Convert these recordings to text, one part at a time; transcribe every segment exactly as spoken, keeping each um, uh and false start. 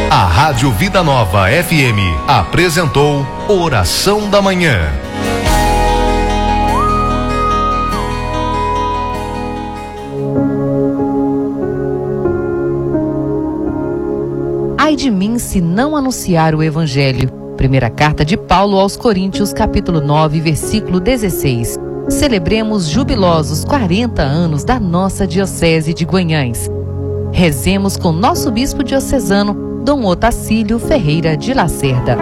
A Rádio Vida Nova F M apresentou Oração da Manhã. Ai de mim se não anunciar o Evangelho. Primeira carta de Paulo aos Coríntios, capítulo nove, versículo dezesseis. Celebremos jubilosos quarenta anos da nossa Diocese de Guanhães. Rezemos com nosso bispo diocesano, Dom Otacílio Ferreira de Lacerda.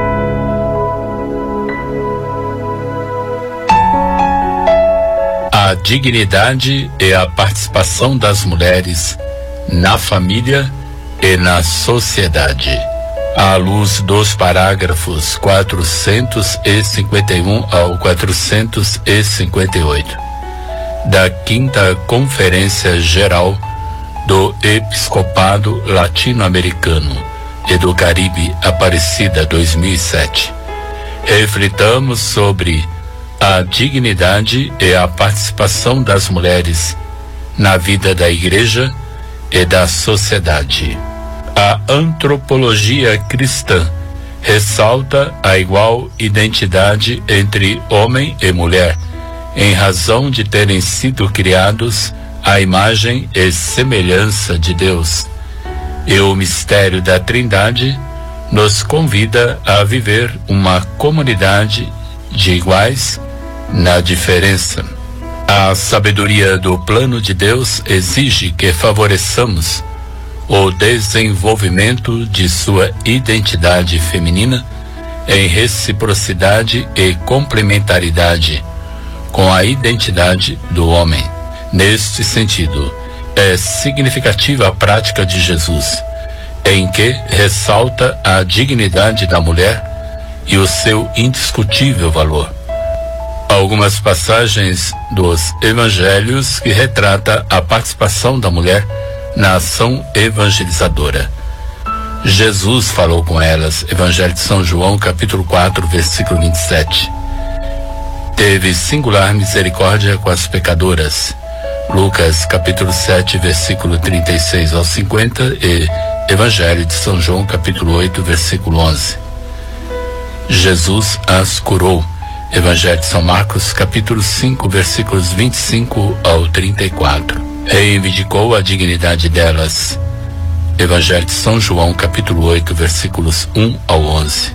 A dignidade e a participação das mulheres na família e na sociedade. À luz dos parágrafos quatrocentos e cinquenta e um ao quatrocentos e cinquenta e oito da Quinta Conferência Geral do Episcopado Latino-Americano e do Caribe Aparecida dois mil e sete, reflitamos sobre a dignidade e a participação das mulheres na vida da Igreja e da sociedade. A antropologia cristã ressalta a igual identidade entre homem e mulher, em razão de terem sido criados à imagem e semelhança de Deus. E o mistério da Trindade nos convida a viver uma comunidade de iguais na diferença. A sabedoria do plano de Deus exige que favoreçamos o desenvolvimento de sua identidade feminina em reciprocidade e complementaridade com a identidade do homem. Neste sentido, é significativa a prática de Jesus, em que ressalta a dignidade da mulher e o seu indiscutível valor. Algumas passagens dos evangelhos que retrata a participação da mulher na ação evangelizadora. Jesus falou com elas, Evangelho de São João, capítulo quatro, versículo vinte e sete. Teve singular misericórdia com as pecadoras, Lucas, capítulo sete, versículo trinta e seis ao cinquenta, e Evangelho de São João, capítulo oito, versículo onze. Jesus as curou, Evangelho de São Marcos, capítulo cinco, versículos vinte e cinco ao trinta e quatro. Reivindicou a dignidade delas, Evangelho de São João, capítulo oito, versículos um ao onze.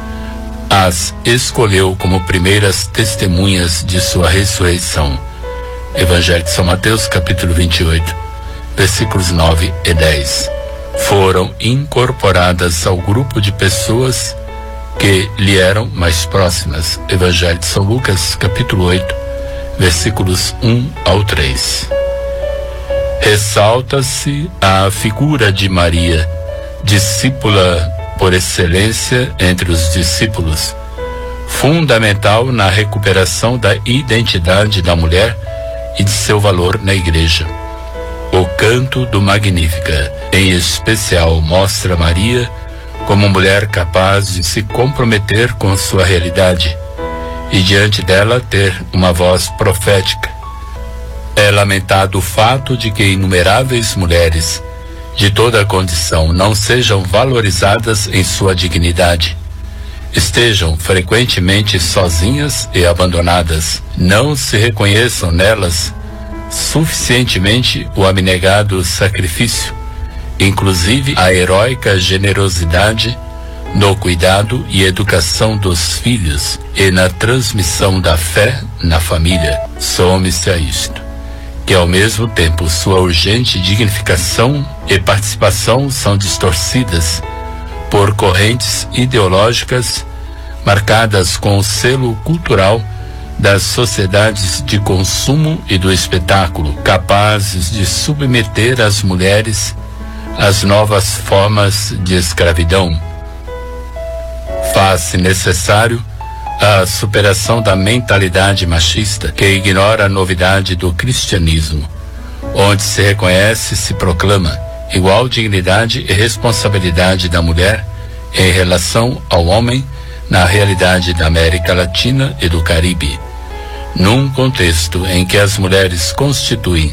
As escolheu como primeiras testemunhas de sua ressurreição, Evangelho de São Mateus, capítulo vinte e oito, versículos nove e dez. Foram incorporadas ao grupo de pessoas que lhe eram mais próximas, Evangelho de São Lucas, capítulo oito, versículos um ao três. Ressalta-se a figura de Maria, discípula por excelência entre os discípulos, fundamental na recuperação da identidade da mulher e de seu valor na Igreja. O canto do Magnífica, em especial, mostra Maria como mulher capaz de se comprometer com sua realidade e diante dela ter uma voz profética. É lamentado o fato de que inumeráveis mulheres de toda a condição não sejam valorizadas em sua dignidade, estejam frequentemente sozinhas e abandonadas, não se reconheçam nelas suficientemente o abnegado sacrifício, inclusive a heróica generosidade no cuidado e educação dos filhos e na transmissão da fé na família. Some-se a isto, que ao mesmo tempo sua urgente dignificação e participação são distorcidas por correntes ideológicas marcadas com o selo cultural das sociedades de consumo e do espetáculo, capazes de submeter as mulheres às novas formas de escravidão. Faz-se necessário a superação da mentalidade machista que ignora a novidade do cristianismo, onde se reconhece e se proclama igual dignidade e responsabilidade da mulher em relação ao homem na realidade da América Latina e do Caribe, num contexto em que as mulheres constituem